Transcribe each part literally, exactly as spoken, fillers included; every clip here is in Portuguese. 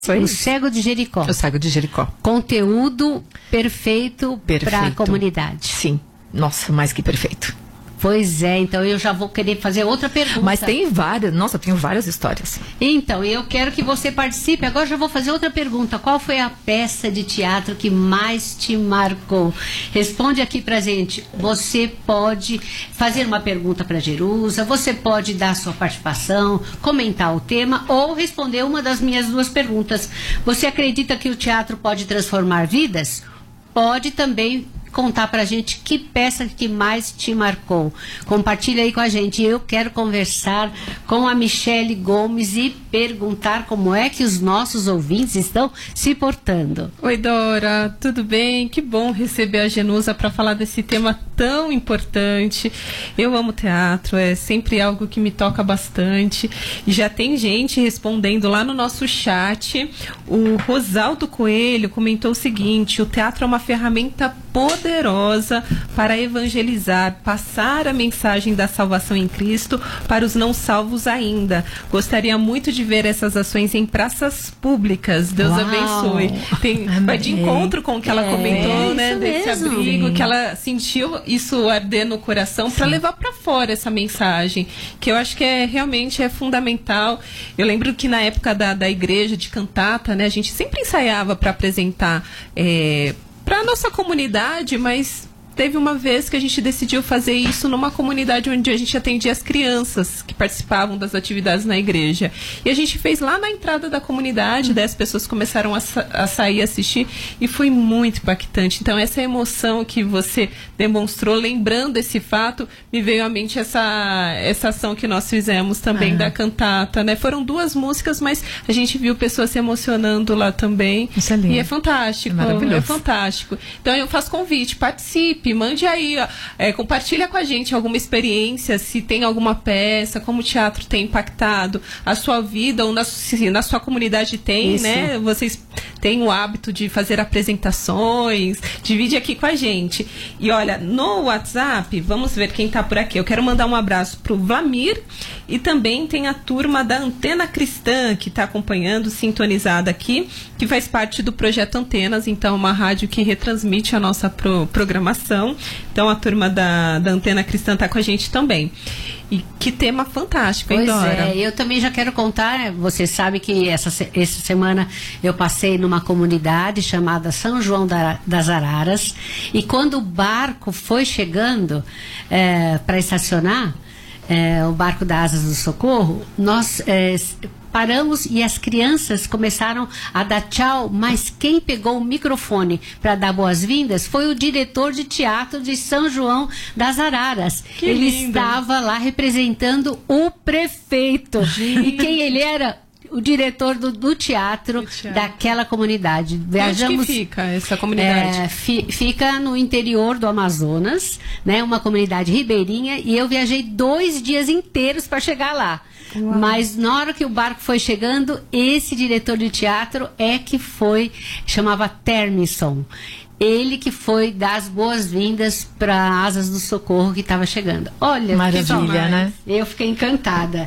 O Cego de Jericó. O Cego de Jericó. Conteúdo perfeito, perfeito. para a comunidade. Sim. Nossa, mais que perfeito. Pois é, então eu já vou querer fazer outra pergunta. Mas tem várias, nossa, eu tenho várias histórias. Então, eu quero que você participe. Agora já vou fazer outra pergunta. Qual foi a peça de teatro que mais te marcou? Responde aqui pra gente. Você pode fazer uma pergunta para Jerusa, você pode dar sua participação, comentar o tema ou responder uma das minhas duas perguntas. Você acredita que o teatro pode transformar vidas? Pode também contar pra gente que peça que mais te marcou. Compartilha aí com a gente. Eu quero conversar com a Michele Gomes e perguntar como é que os nossos ouvintes estão se portando. Oi, Dora, tudo bem? Que bom receber a Jenusa para falar desse tema tão importante. Eu amo teatro, é sempre algo que me toca bastante. E já tem gente respondendo lá no nosso chat. O Rosaldo Coelho comentou o seguinte: o teatro é uma ferramenta poderosa para evangelizar, passar a mensagem da salvação em Cristo para os não salvos ainda. Gostaria muito de ver essas ações em praças públicas. Deus Uau. abençoe. Tem, vai de encontro com o que ela é, comentou, né? Desse mesmo. abrigo, que ela sentiu isso arder no coração para levar para fora essa mensagem, que eu acho que é realmente é fundamental. Eu lembro que na época da, da igreja de cantata, né, a gente sempre ensaiava para apresentar é, para a nossa comunidade, mas teve uma vez que a gente decidiu fazer isso numa comunidade onde a gente atendia as crianças que participavam das atividades na igreja. E a gente fez lá na entrada da comunidade, dez pessoas começaram a, sa a sair e assistir, e foi muito impactante. Então, essa emoção que você demonstrou, lembrando esse fato, me veio à mente essa, essa ação que nós fizemos também ah. da cantata, né? Foram duas músicas, mas a gente viu pessoas se emocionando lá também. Isso é lindo. E é fantástico. É, é fantástico. Então, eu faço convite, participe. Mande aí, ó, é, compartilha com a gente alguma experiência, se tem alguma peça, como o teatro tem impactado a sua vida, ou na, se na sua comunidade tem, Isso. né? Vocês têm o hábito de fazer apresentações, divide aqui com a gente. E olha, no WhatsApp, vamos ver quem tá por aqui. Eu quero mandar um abraço pro Vlamir, e também tem a turma da Antena Cristã, que está acompanhando, sintonizada aqui, que faz parte do Projeto Antenas, então uma rádio que retransmite a nossa pro, programação. Então a turma da, da Antena Cristã está com a gente também. E que tema fantástico, hein, Dora? Pois é, eu também já quero contar, você sabe que essa, essa semana eu passei numa comunidade chamada São João da, das Araras, e quando o barco foi chegando é, para estacionar, é, o barco da Asas do Socorro, nós é, paramos e as crianças começaram a dar tchau, mas quem pegou o microfone para dar boas-vindas foi o diretor de teatro de São João das Araras. Que ele lindo. Estava lá representando o prefeito. Gente. E quem ele era? O diretor do, do, teatro, do teatro daquela comunidade. Viajamos, onde que fica essa comunidade? É, fi, fica no interior do Amazonas, né? Uma comunidade ribeirinha, e eu viajei dois dias inteiros para chegar lá. Uau. Mas na hora que o barco foi chegando, esse diretor de teatro é que foi, chamava Termisson. Ele que foi dar as boas-vindas para Asas do Socorro que estava chegando. Olha, maravilha, né? Eu fiquei encantada.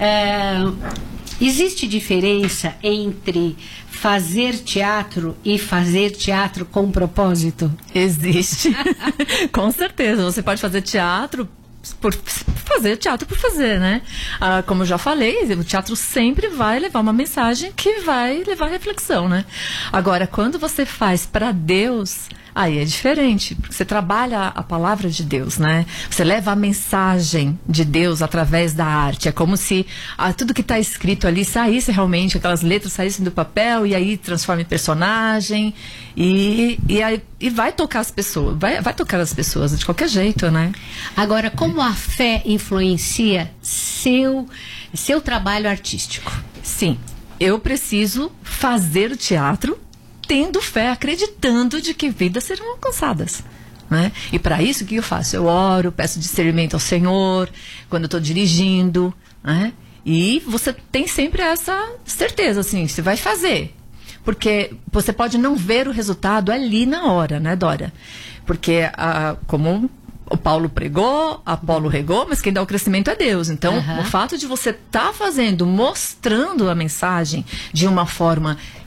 É, existe diferença entre fazer teatro e fazer teatro com propósito? Existe. Com certeza. Você pode fazer teatro por fazer teatro por fazer, né? Ah, como eu já falei, o teatro sempre vai levar uma mensagem que vai levar reflexão, né? Agora, quando você faz para Deus, aí é diferente, porque você trabalha a palavra de Deus, né? Você leva a mensagem de Deus através da arte. É como se ah, tudo que está escrito ali saísse realmente, aquelas letras saíssem do papel, e aí transforma em personagem, e, e, aí, e vai tocar as pessoas, vai, vai tocar as pessoas de qualquer jeito, né? Agora, como a fé influencia seu, seu trabalho artístico? Sim, eu preciso fazer teatro tendo fé, acreditando de que vidas serão alcançadas, né? E para isso, o que eu faço? Eu oro, peço discernimento ao Senhor, quando eu estou dirigindo, né? E você tem sempre essa certeza, assim, você vai fazer. Porque você pode não ver o resultado ali na hora, né, Dora? Porque, ah, como o Paulo pregou, Apolo regou, mas quem dá o crescimento é Deus. Então, Uhum. o fato de você estar tá fazendo, mostrando a mensagem de uma forma